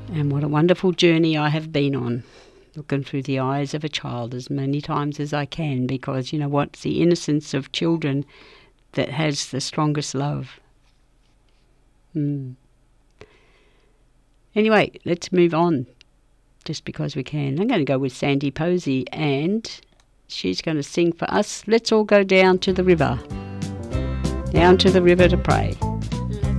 And what a wonderful journey I have been on, looking through the eyes of a child as many times as I can, because you know what? It's the innocence of children that has the strongest love. Anyway, let's move on, just because we can. I'm going to go with Sandy Posey, and she's going to sing for us. Let's all go down to the river. Down to the river to pray.